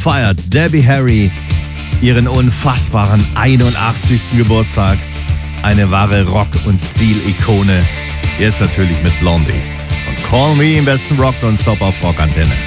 feiert Debbie Harry ihren unfassbaren 81. Geburtstag. Eine wahre Rock- und Stil-Ikone. Jetzt natürlich mit Blondie. Und Call Me im besten Rock und Stop auf Rockantenne.